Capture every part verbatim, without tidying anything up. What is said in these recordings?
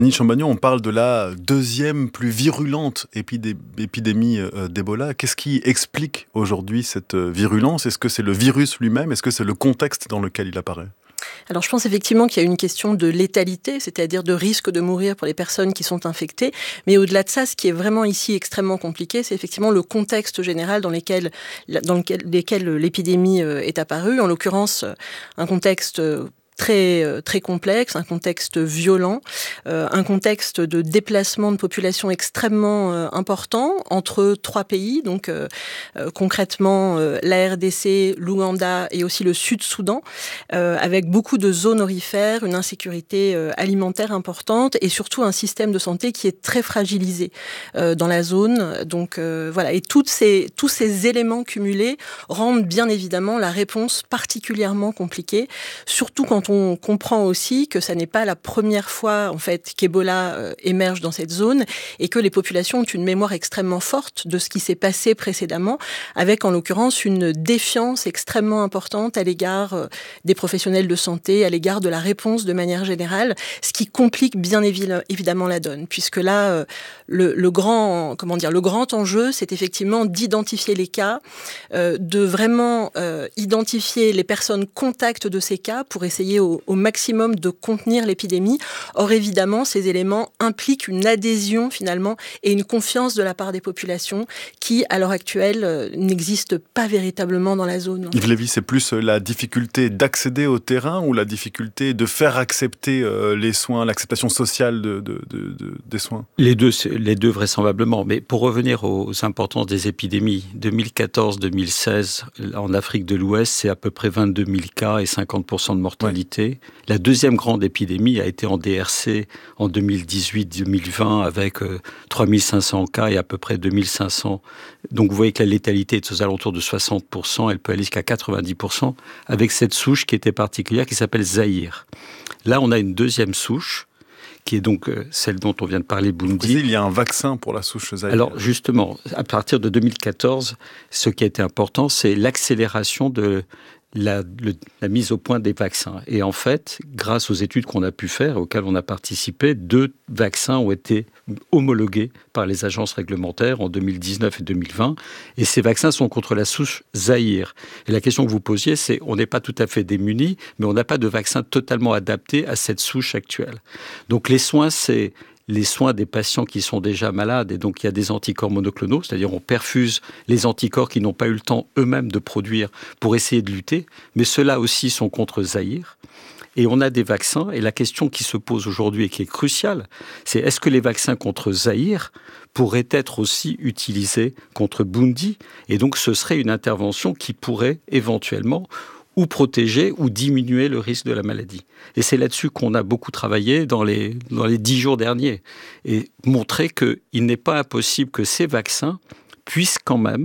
Denis Champagnon, on parle de la deuxième plus virulente épidé- épidémie euh, d'Ebola. Qu'est-ce qui explique aujourd'hui cette euh, virulence? Est-ce que c'est le virus lui-même? Est-ce que c'est le contexte dans lequel il apparaît? Alors je pense effectivement qu'il y a une question de létalité, c'est-à-dire de risque de mourir pour les personnes qui sont infectées. Mais au-delà de ça, ce qui est vraiment ici extrêmement compliqué, c'est effectivement le contexte général dans lequel, dans lequel, lesquels l'épidémie euh, est apparue. En l'occurrence, un contexte euh, très très complexe, un contexte violent, euh, un contexte de déplacement de population extrêmement euh, important entre trois pays, donc euh, euh, concrètement euh, la R D C, l'Ouganda et aussi le Sud-Soudan, euh, avec beaucoup de zones aurifères, une insécurité euh, alimentaire importante et surtout un système de santé qui est très fragilisé euh, dans la zone. Donc euh, voilà, et toutes ces, tous ces éléments cumulés rendent bien évidemment la réponse particulièrement compliquée, surtout quand on On comprend aussi que ça n'est pas la première fois en fait qu'Ebola euh, émerge dans cette zone et que les populations ont une mémoire extrêmement forte de ce qui s'est passé précédemment, avec en l'occurrence une défiance extrêmement importante à l'égard euh, des professionnels de santé, à l'égard de la réponse de manière générale, ce qui complique bien évi- évidemment la donne, puisque là euh, le, le grand comment dire le grand enjeu, c'est effectivement d'identifier les cas, euh, de vraiment euh, identifier les personnes contacts de ces cas pour essayer Au, au maximum de contenir l'épidémie. Or, évidemment, ces éléments impliquent une adhésion, finalement, et une confiance de la part des populations qui, à l'heure actuelle, euh, n'existent pas véritablement dans la zone. Yves Lévy, c'est plus la difficulté d'accéder au terrain ou la difficulté de faire accepter euh, les soins, l'acceptation sociale de, de, de, de, des soins? Les deux, les deux vraisemblablement. Mais pour revenir aux importances des épidémies, deux mille quatorze deux mille seize, en Afrique de l'Ouest, c'est à peu près vingt-deux mille cas et cinquante pour cent de mortalité. Ouais. La deuxième grande épidémie a été en D R C en deux mille dix-huit deux mille vingt avec euh, trois mille cinq cents cas et à peu près deux mille cinq cents. Donc vous voyez que la létalité est aux alentours de soixante pour cent, elle peut aller jusqu'à quatre-vingt-dix pour cent avec cette souche qui était particulière qui s'appelle Zaïre. Là, on a une deuxième souche qui est donc celle dont on vient de parler, Bundi. Il y a un vaccin pour la souche Zaïre. Alors justement, à partir de deux mille quatorze, ce qui a été important, c'est l'accélération de La, le, la mise au point des vaccins. Et en fait, grâce aux études qu'on a pu faire, auxquelles on a participé, deux vaccins ont été homologués par les agences réglementaires en deux mille dix-neuf et deux mille vingt. Et ces vaccins sont contre la souche Zaïre. Et la question que vous posiez, c'est on n'est pas tout à fait démunis, mais on n'a pas de vaccin totalement adapté à cette souche actuelle. Donc les soins, c'est les soins des patients qui sont déjà malades, et donc il y a des anticorps monoclonaux, c'est-à-dire on perfuse les anticorps qui n'ont pas eu le temps eux-mêmes de produire pour essayer de lutter, mais ceux-là aussi sont contre Zaïre. Et on a des vaccins, et la question qui se pose aujourd'hui et qui est cruciale, c'est est-ce que les vaccins contre Zaïre pourraient être aussi utilisés contre Bundi? Et donc ce serait une intervention qui pourrait éventuellement ou protéger ou diminuer le risque de la maladie. Et c'est là-dessus qu'on a beaucoup travaillé dans les, dans les dix jours derniers, et montrer qu'il n'est pas impossible que ces vaccins puissent quand même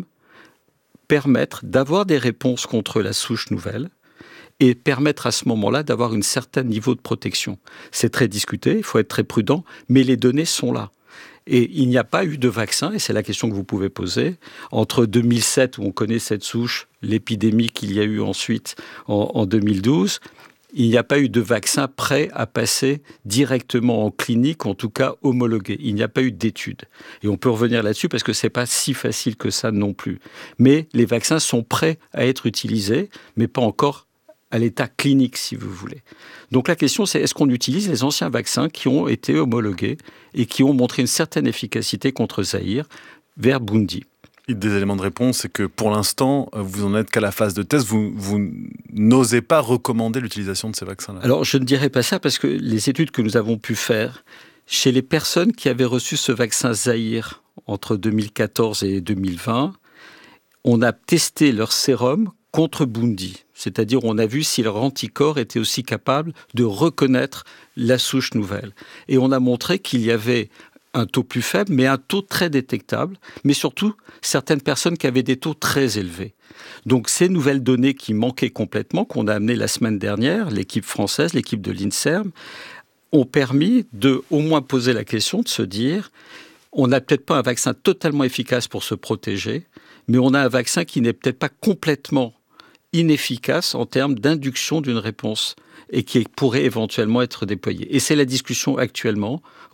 permettre d'avoir des réponses contre la souche nouvelle et permettre à ce moment-là d'avoir un certain niveau de protection. C'est très discuté, il faut être très prudent, mais les données sont là. Et il n'y a pas eu de vaccin, et c'est la question que vous pouvez poser, entre deux mille sept, où on connaît cette souche, l'épidémie qu'il y a eu ensuite en, en deux mille douze, il n'y a pas eu de vaccin prêt à passer directement en clinique, en tout cas homologué. Il n'y a pas eu d'études. Et on peut revenir là-dessus parce que ce n'est pas si facile que ça non plus. Mais les vaccins sont prêts à être utilisés, mais pas encore à l'état clinique, si vous voulez. Donc la question, c'est est-ce qu'on utilise les anciens vaccins qui ont été homologués et qui ont montré une certaine efficacité contre Zaïre vers Bundi? Des éléments de réponse, c'est que pour l'instant, vous n'en êtes qu'à la phase de test, vous, vous n'osez pas recommander l'utilisation de ces vaccins-là. Alors je ne dirais pas ça parce que les études que nous avons pu faire chez les personnes qui avaient reçu ce vaccin Zaïre entre deux mille quatorze et deux mille vingt, on a testé leur sérum contre Bundi, c'est-à-dire on a vu si leurs anticorps étaient aussi capables de reconnaître la souche nouvelle. Et on a montré qu'il y avait un taux plus faible, mais un taux très détectable, mais surtout certaines personnes qui avaient des taux très élevés. Donc ces nouvelles données qui manquaient complètement, qu'on a amenées la semaine dernière, l'équipe française, l'équipe de l'INSERM, ont permis de au moins poser la question de se dire on n'a peut-être pas un vaccin totalement efficace pour se protéger, mais on a un vaccin qui n'est peut-être pas complètement inefficace en termes d'induction d'une réponse et qui pourrait éventuellement être déployé. Et c'est la discussion actuellement